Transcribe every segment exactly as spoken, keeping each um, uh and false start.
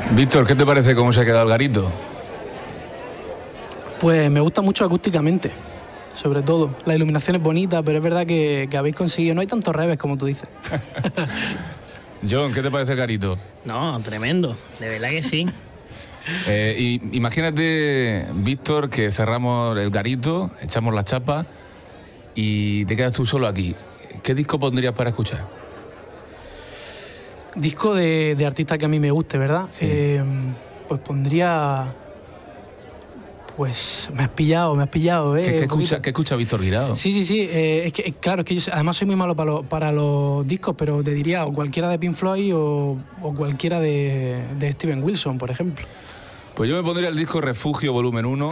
Víctor, ¿qué te parece cómo se ha quedado el garito? Pues me gusta mucho acústicamente, sobre todo. La iluminación es bonita, pero es verdad que, que habéis conseguido... No hay tantos reves como tú dices. John, ¿qué te parece el garito? No, tremendo, de verdad que sí. Eh, y, imagínate, Víctor, que cerramos el garito, echamos la chapa y te quedas tú solo aquí. ¿Qué disco pondrías para escuchar? Disco de, de artista que a mí me guste, ¿verdad? Sí. Eh, pues pondría... Pues me has pillado, me has pillado, ¿eh? ¿Qué, qué, escucha, ¿qué escucha Víctor Guirao? Sí, sí, sí. Eh, es que, claro, es que yo además soy muy malo para, lo, para los discos, pero te diría o cualquiera de Pink Floyd o, o cualquiera de, de Steven Wilson, por ejemplo. Pues yo me pondría el disco Refugio Volumen uno.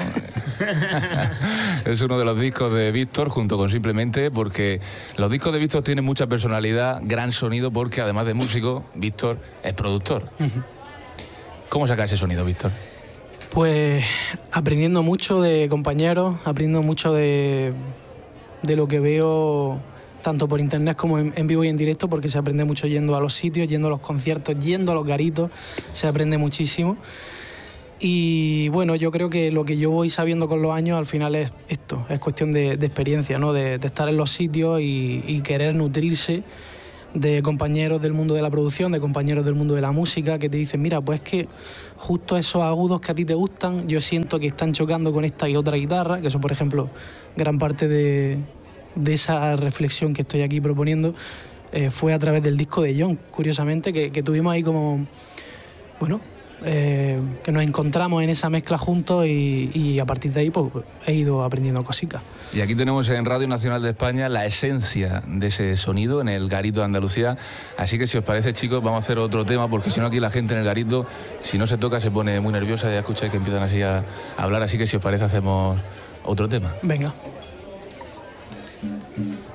Es uno de los discos de Víctor, junto con Simplemente, porque los discos de Víctor tienen mucha personalidad, gran sonido, porque además de músico, Víctor es productor. Uh-huh. ¿Cómo saca ese sonido, Víctor? Pues aprendiendo mucho de compañeros, aprendiendo mucho de, de lo que veo tanto por internet como en, en vivo y en directo, porque se aprende mucho yendo a los sitios, yendo a los conciertos, yendo a los garitos, se aprende muchísimo. Y bueno, yo creo que lo que yo voy sabiendo con los años al final es esto, es cuestión de, de experiencia, ¿no? De, de estar en los sitios y, y querer nutrirse de compañeros del mundo de la producción, de compañeros del mundo de la música, que te dicen, mira, pues es que justo esos agudos que a ti te gustan, yo siento que están chocando con esta y otra guitarra, que eso, por ejemplo, gran parte de, de esa reflexión que estoy aquí proponiendo eh, fue a través del disco de John, curiosamente, que, que tuvimos ahí como, bueno, eh, que nos encontramos en esa mezcla juntos y, y a partir de ahí pues, he ido aprendiendo cositas. Y aquí tenemos en Radio Nacional de España la esencia de ese sonido en el Garito de Andalucía. Así que si os parece, chicos, vamos a hacer otro tema, porque si no aquí la gente en el Garito, si no se toca, se pone muy nerviosa. Ya escucháis que empiezan así a, a hablar, así que si os parece hacemos otro tema. Venga.